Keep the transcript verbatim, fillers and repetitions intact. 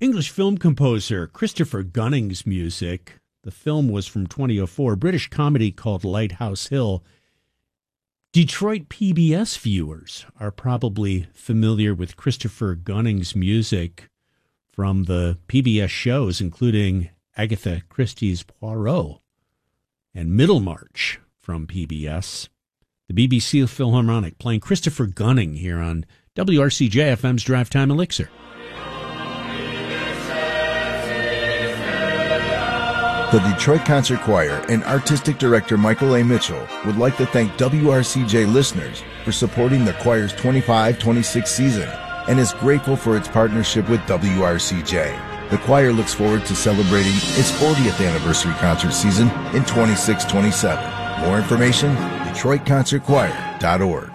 English film composer Christopher Gunning's music. The film was from twenty oh four, a British comedy called Lighthouse Hill. Detroit P B S viewers are probably familiar with Christopher Gunning's music from the P B S shows, including Agatha Christie's Poirot and Middlemarch from P B S. The B B C Philharmonic playing Christopher Gunning here on W R C J F M's Drive Time Elixir. The Detroit Concert Choir and Artistic Director Michael A. Mitchell would like to thank W R C J listeners for supporting the choir's twenty-five twenty-six season and is grateful for its partnership with W R C J. The choir looks forward to celebrating its fortieth anniversary concert season in twenty-six twenty-seven. More information, detroit concert choir dot org.